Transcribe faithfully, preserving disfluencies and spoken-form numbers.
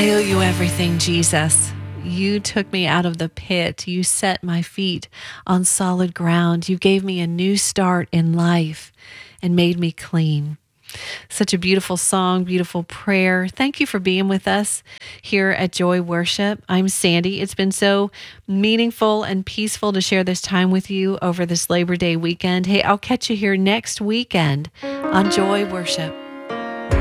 I owe you everything, Jesus. You took me out of the pit. You set my feet on solid ground. You gave me a new start in life and made me clean. Such a beautiful song, beautiful prayer. Thank you for being with us here at Joy Worship. I'm Sandy. It's been so meaningful and peaceful to share this time with you over this Labor Day weekend. Hey, I'll catch you here next weekend on Joy Worship.